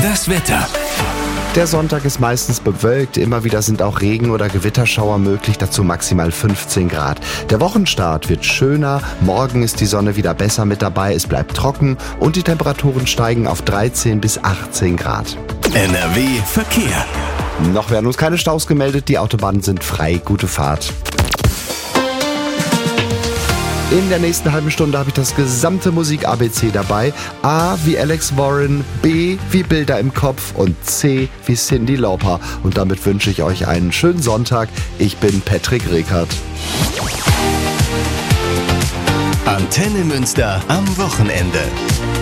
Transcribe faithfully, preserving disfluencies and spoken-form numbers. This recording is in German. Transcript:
Das Wetter. Der Sonntag ist meistens bewölkt, immer wieder sind auch Regen- oder Gewitterschauer möglich, dazu maximal fünfzehn Grad. Der Wochenstart wird schöner, morgen ist die Sonne wieder besser mit dabei, es bleibt trocken und die Temperaturen steigen auf dreizehn bis achtzehn Grad. N R W Verkehr. Noch werden uns keine Staus gemeldet, die Autobahnen sind frei, gute Fahrt. In der nächsten halben Stunde habe ich das gesamte Musik-A B C dabei. A wie Alex Warren, B wie Bilder im Kopf und C wie Cyndi Lauper. Und damit wünsche ich euch einen schönen Sonntag. Ich bin Patrick Rekert. Antenne Münster am Wochenende.